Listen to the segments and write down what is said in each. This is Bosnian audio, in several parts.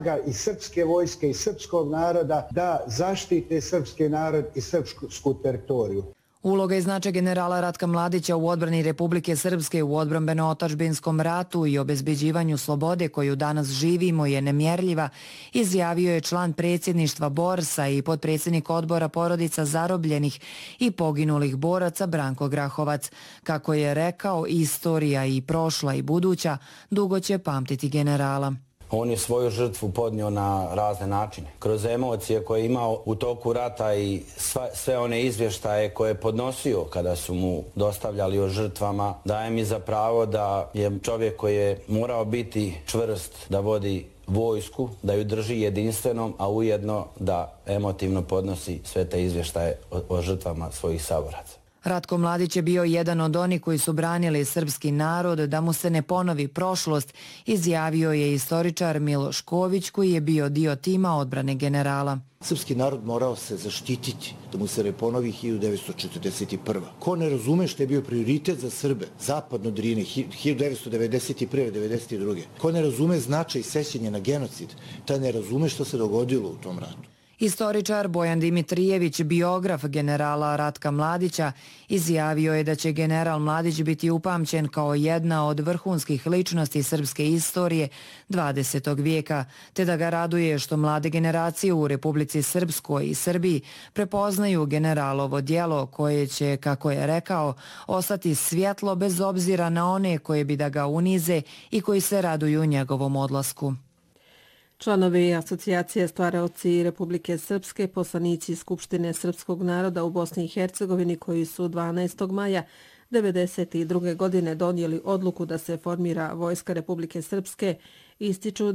i srpske vojske i srpskog naroda da zaštite srpski narod i srpsku teritoriju. Uloga i značaj generala Ratka Mladića u odbrani Republike Srpske u odbrambeno-otadžbinskom ratu i obezbeđivanju slobode koju danas živimo je nemjerljiva, izjavio je član predsjedništva Borsa i potpredsjednik odbora porodica zarobljenih i poginulih boraca Branko Grahovac. Kako je rekao, istorija i prošla i buduća dugo će pamtiti generala. On je svoju žrtvu podnio na razne načine. Kroz emocije koje je imao u toku rata i sve one izvještaje koje je podnosio kada su mu dostavljali o žrtvama, daje mi za pravo da je čovjek koji je morao biti čvrst, da vodi vojsku, da ju drži jedinstvenom, a ujedno da emotivno podnosi sve te izvještaje o žrtvama svojih saboraca. Ratko Mladić je bio jedan od onih koji su branili srpski narod da mu se ne ponovi prošlost, izjavio je istoričar Miloš Ković koji je bio dio tima odbrane generala. Srpski narod morao se zaštititi da mu se ne ponovi 1941. Ko ne razume što je bio prioritet za Srbe, zapad od Drine, 1991. 1992. Ko ne razume značaj sećanja na genocid, taj ne razume što se dogodilo u tom ratu. Istoričar Bojan Dimitrijević, biograf generala Ratka Mladića, izjavio je da će general Mladić biti upamćen kao jedna od vrhunskih ličnosti srpske istorije 20. vijeka, te da ga raduje što mlade generacije u Republici Srpskoj i Srbiji prepoznaju generalovo djelo koje će, kako je rekao, ostati svjetlo bez obzira na one koje bi da ga unize i koji se raduju njegovom odlasku. Članovi asocijacije stvaraoci Republike Srpske, poslanici Skupštine srpskog naroda u Bosni i Hercegovini koji su 12. maja 1992. godine donijeli odluku da se formira Vojska Republike Srpske, ističu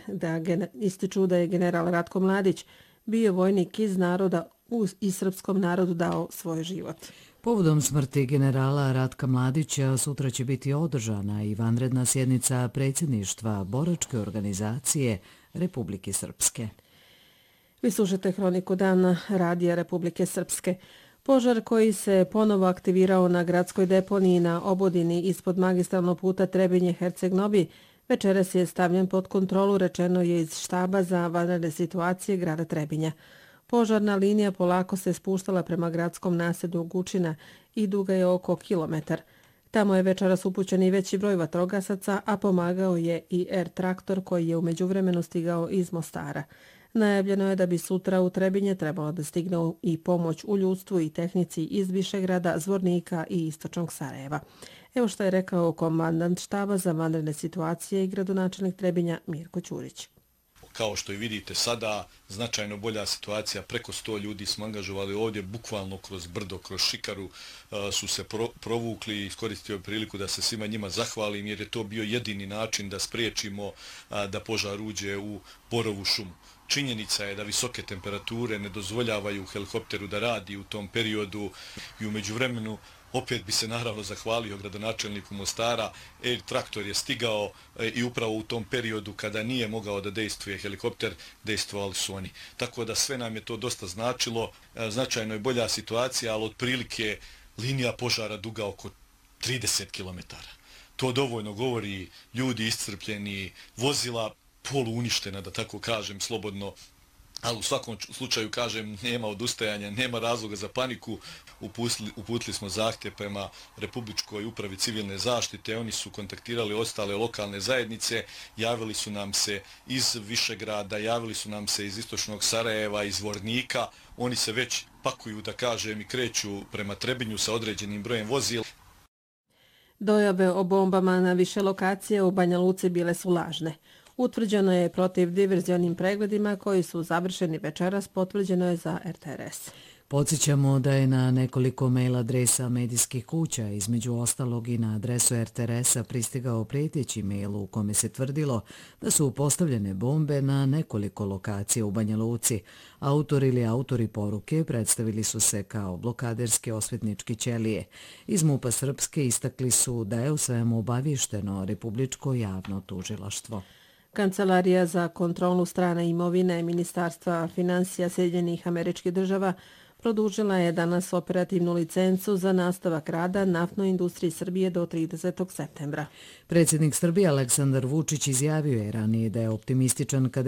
da je general Ratko Mladić bio vojnik iz naroda i srpskom narodu dao svoj život. Povodom smrti generala Ratka Mladića sutra će biti održana i vanredna sjednica predsjedništva boračke organizacije Republike Srpske. Vi slušate Hroniku dana Radija Republike Srpske. Požar koji se ponovo aktivirao na gradskoj deponiji na Obodini ispod magistralnog puta Trebinje-Herceg-Nobi večeras je stavljen pod kontrolu, rečeno je iz štaba za vanredne situacije grada Trebinja. Požarna linija polako se spuštala prema gradskom naselju Gučina i duga je oko kilometar. Tamo je večeras upućen i veći broj vatrogasaca, a pomagao je i R-traktor koji je u međuvremenu stigao iz Mostara. Najavljeno je da bi sutra u Trebinje trebalo da stigne i pomoć u ljudstvu i tehnici iz Višegrada, Zvornika i istočnog Sarajeva. Evo što je rekao komandant štaba za vanredne situacije i gradonačelnik Trebinja Mirko Ćurić. Kao što i vidite sada, značajno bolja situacija, preko 100 ljudi smo angažovali ovdje, bukvalno kroz brdo, kroz šikaru su se provukli i iskoristio priliku da se svima njima zahvalim jer je to bio jedini način da spriječimo da požar uđe u Borovu šumu. Činjenica je da visoke temperature ne dozvoljavaju helikopteru da radi u tom periodu i u međuvremenu opet bi se naravno zahvalio gradonačelniku Mostara. Traktor je stigao i upravo u tom periodu kada nije mogao da dejstvuje helikopter, dejstvovali su oni. Tako da sve nam je to dosta značilo. Značajno je bolja situacija, ali otprilike linija požara duga oko 30 km. To dovoljno govori, ljudi iscrpljeni, vozila poluuništena, da tako kažem, slobodno. Ali u svakom slučaju, kažem, nema odustajanja, nema razloga za paniku. Uputili smo zahtjev prema Republičkoj upravi civilne zaštite. Oni su kontaktirali ostale lokalne zajednice, javili su nam se iz Višegrada, javili su nam se iz istočnog Sarajeva, iz Zvornika. Oni se već pakuju, da kažem, i kreću prema Trebinju sa određenim brojem vozila. Dojave o bombama na više lokacije u Banja Luci bile su lažne. Utvrđeno je protiv diverzionim pregledima koji su završeni večeras, potvrđeno je za RTRS. Podsjećamo da je na nekoliko mail adresa medijskih kuća, između ostalog i na adresu RTRS-a, pristigao prijeteći mail u kome se tvrdilo da su postavljene bombe na nekoliko lokacija u Banja Luci. Autor ili autori poruke predstavili su se kao blokaderske osvetničke ćelije. Iz MUP-a Srpske istakli su da je o svemu obavješteno Republičko javno tužilaštvo. Kancelarija za kontrolu strane imovine Ministarstva finansija Sjedinjenih Američkih Država produžila je danas operativnu licencu za nastavak rada naftnoj industriji Srbije do 30. septembra. Predsjednik Srbije Aleksandar Vučić izjavio je ranije da je optimističan kada